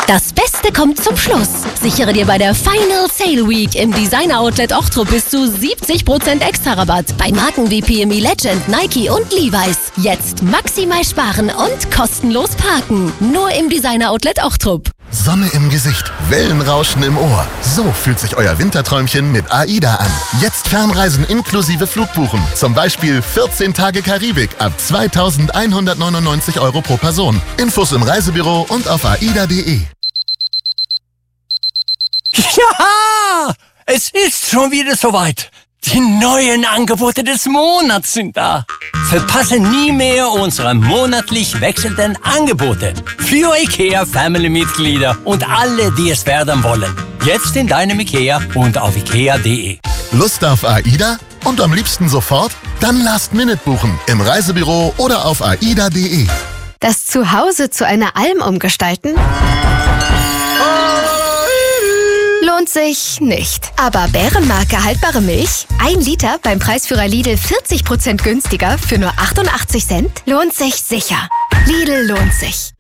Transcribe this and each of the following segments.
Das Beste kommt zum Schluss. Sichere dir bei der Final Sale Week im Designer Outlet Ochtrup bis zu 70% extra Rabatt bei Marken wie PME Legend, Nike und Levi's. Jetzt maximal sparen und kostenlos parken. Nur im Designer Outlet Ochtrup. Sonne im Gesicht, Wellenrauschen im Ohr. So fühlt sich euer Winterträumchen mit AIDA an. Jetzt Fernreisen inklusive Flugbuchen. Zum Beispiel 14 Tage Karibik ab 2.199 € pro Person. Infos im Reisebüro und auf aida.de. Ja, es ist schon wieder soweit. Die neuen Angebote des Monats sind da. Verpasse nie mehr unsere monatlich wechselnden Angebote für IKEA-Family-Mitglieder und alle, die es werden wollen. Jetzt in deinem IKEA und auf ikea.de. Lust auf AIDA? Und am liebsten sofort? Dann Last-Minute buchen im Reisebüro oder auf aida.de. Das Zuhause zu einer Alm umgestalten? Lohnt sich nicht. Aber Bärenmarke haltbare Milch? 1 Liter beim Preisführer Lidl 40% günstiger für nur 88 Cent? Lohnt sich sicher. Lidl lohnt sich.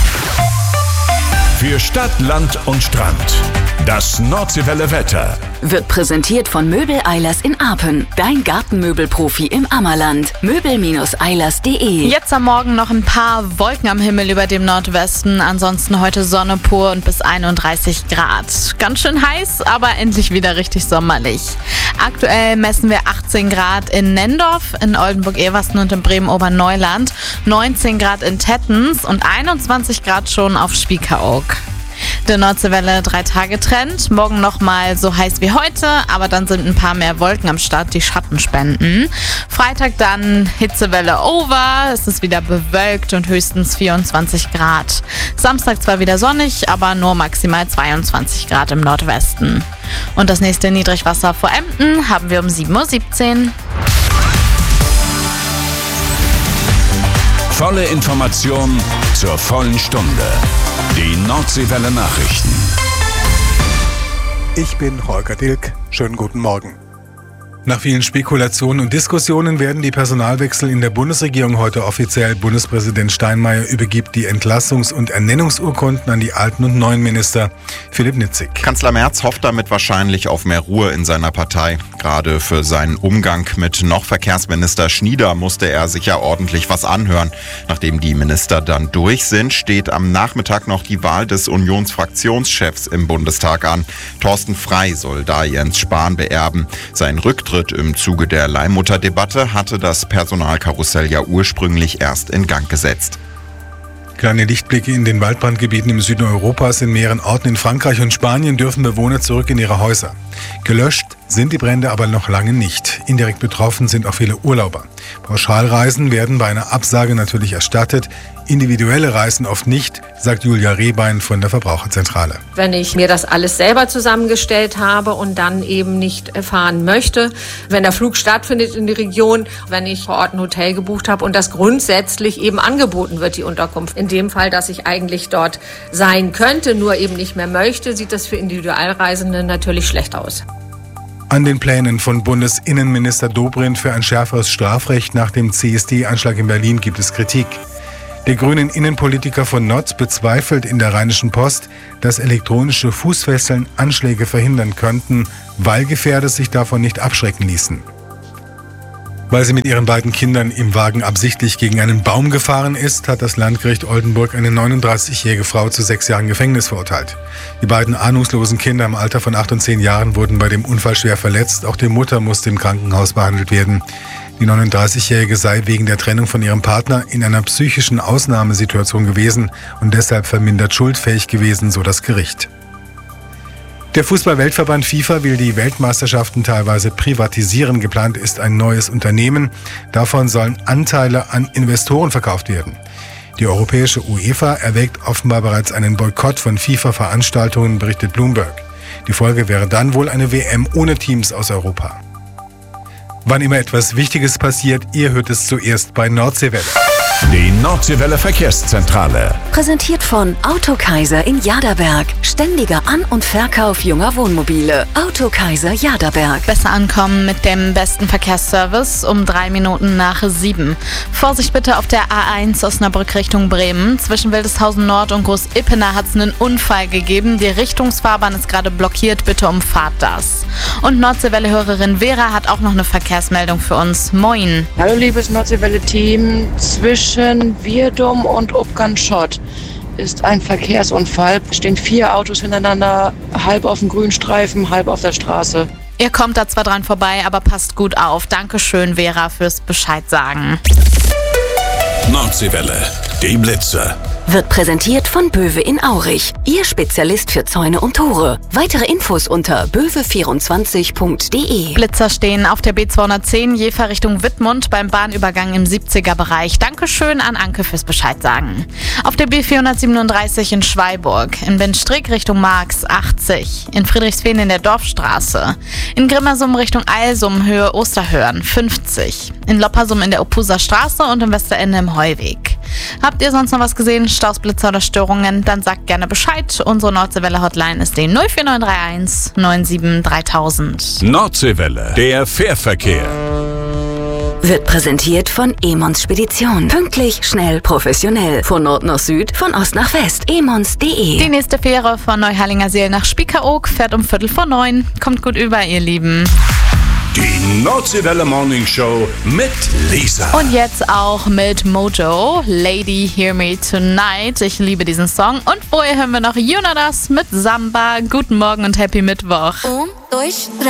Für Stadt, Land und Strand. Das Nordseewelle Wetter wird präsentiert von Möbel Eilers in Arpen. Dein Gartenmöbelprofi im Ammerland. Möbel-Eilers.de. Jetzt am Morgen noch ein paar Wolken am Himmel über dem Nordwesten. Ansonsten heute Sonne pur und bis 31 Grad. Ganz schön heiß, aber endlich wieder richtig sommerlich. Aktuell messen wir 18 Grad in Nendorf, in Oldenburg-Eversten und in Bremen-Oberneuland, 19 Grad in Tettens und 21 Grad schon auf Spiekeroog. Der Nordseewelle 3-Tage-Trend. Morgen nochmal so heiß wie heute, aber dann sind ein paar mehr Wolken am Start, die Schatten spenden. Freitag dann Hitzewelle over, es ist wieder bewölkt und höchstens 24 Grad. Samstag zwar wieder sonnig, aber nur maximal 22 Grad im Nordwesten. Und das nächste Niedrigwasser vor Emden haben wir um 7.17 Uhr. Volle Information zur vollen Stunde. Die Nordseewelle Nachrichten. Ich bin Holger Dilk. Schönen guten Morgen. Nach vielen Spekulationen und Diskussionen werden die Personalwechsel in der Bundesregierung heute offiziell. Bundespräsident Steinmeier übergibt die Entlassungs- und Ernennungsurkunden an die alten und neuen Minister. Philipp Nitzig. Kanzler Merz hofft damit wahrscheinlich auf mehr Ruhe in seiner Partei. Gerade für seinen Umgang mit noch Verkehrsminister Schnieder musste er sich ja ordentlich was anhören. Nachdem die Minister dann durch sind, steht am Nachmittag noch die Wahl des Unionsfraktionschefs im Bundestag an. Thorsten Frey soll da Jens Spahn beerben. Sein Rücktritt im Zuge der Leihmutterdebatte hatte das Personalkarussell ja ursprünglich erst in Gang gesetzt. Kleine Lichtblicke in den Waldbrandgebieten im Süden Europas. In mehreren Orten in Frankreich und Spanien dürfen Bewohner zurück in ihre Häuser. Gelöscht sind die Brände aber noch lange nicht. Indirekt betroffen sind auch viele Urlauber. Pauschalreisen werden bei einer Absage natürlich erstattet. Individuelle Reisen oft nicht, sagt Julia Rehbein von der Verbraucherzentrale. Wenn ich mir das alles selber zusammengestellt habe und dann eben nicht fahren möchte, wenn der Flug stattfindet in die Region, wenn ich vor Ort ein Hotel gebucht habe und das grundsätzlich eben angeboten wird, die Unterkunft. In dem Fall, dass ich eigentlich dort sein könnte, nur eben nicht mehr möchte, sieht das für Individualreisende natürlich schlecht aus. An den Plänen von Bundesinnenminister Dobrindt für ein schärferes Strafrecht nach dem CSD-Anschlag in Berlin gibt es Kritik. Der grünen Innenpolitiker von Notz bezweifelt in der Rheinischen Post, dass elektronische Fußfesseln Anschläge verhindern könnten, weil Gefährder sich davon nicht abschrecken ließen. Weil sie mit ihren beiden Kindern im Wagen absichtlich gegen einen Baum gefahren ist, hat das Landgericht Oldenburg eine 39-jährige Frau zu 6 Jahren Gefängnis verurteilt. Die beiden ahnungslosen Kinder im Alter von 8 und 10 Jahren wurden bei dem Unfall schwer verletzt. Auch die Mutter musste im Krankenhaus behandelt werden. Die 39-Jährige sei wegen der Trennung von ihrem Partner in einer psychischen Ausnahmesituation gewesen und deshalb vermindert schuldfähig gewesen, so das Gericht. Der Fußball-Weltverband FIFA will die Weltmeisterschaften teilweise privatisieren. Geplant ist ein neues Unternehmen. Davon sollen Anteile an Investoren verkauft werden. Die europäische UEFA erwägt offenbar bereits einen Boykott von FIFA-Veranstaltungen, berichtet Bloomberg. Die Folge wäre dann wohl eine WM ohne Teams aus Europa. Wann immer etwas Wichtiges passiert, ihr hört es zuerst bei Nordseewelle. Die Nordseewelle Verkehrszentrale. Präsentiert von Autokaiser in Jaderberg. Ständiger An- und Verkauf junger Wohnmobile. Autokaiser Jaderberg. Besser ankommen mit dem besten Verkehrsservice um 3 Minuten nach 7. Vorsicht bitte auf der A1 Osnabrück Richtung Bremen. Zwischen Wildeshausen Nord und Groß-Ippener hat es einen Unfall gegeben. Die Richtungsfahrbahn ist gerade blockiert. Bitte umfahrt das. Und Nordseewelle-Hörerin Vera hat auch noch eine Verkehrsmeldung für uns. Moin. Hallo liebes Nordseewelle-Team. Zwischen Wirdum und Upganschott ist ein Verkehrsunfall. Es stehen 4 Autos hintereinander, halb auf dem Grünstreifen, halb auf der Straße. Ihr kommt da zwar dran vorbei, aber passt gut auf. Dankeschön, Vera, fürs Bescheid sagen. Nordseewelle, die Blitze. Wird präsentiert von Böwe in Aurich. Ihr Spezialist für Zäune und Tore. Weitere Infos unter böwe24.de. Blitzer stehen auf der B210 Jever Richtung Wittmund beim Bahnübergang im 70er-Bereich. Dankeschön an Anke fürs Bescheid sagen. Auf der B437 in Schweiburg. In Benstrick Richtung Marx 80. In Friedrichsfehn in der Dorfstraße. In Grimmersum Richtung Eilsum Höhe Osterhörn 50. In Loppersum in der Oppuser Straße und im Westerende im Heuweg. Habt ihr sonst noch was gesehen? Staus, Blitzer oder Störungen? Dann sagt gerne Bescheid. Unsere Nordseewelle-Hotline ist die 04931 97 3000. Nordseewelle, der Fährverkehr. Wird präsentiert von Emons Spedition. Pünktlich, schnell, professionell. Von Nord nach Süd, von Ost nach West. emons.de. Die nächste Fähre von Neuharlingerseel nach Spiekeroog fährt um 8:45. Kommt gut über, ihr Lieben. Die Nordseewelle Morning Show mit Lisa. Und jetzt auch mit Mojo, Lady Hear Me Tonight. Ich liebe diesen Song. Und vorher hören wir noch Jonas mit Samba. Guten Morgen und Happy Mittwoch. 1, 2, 3.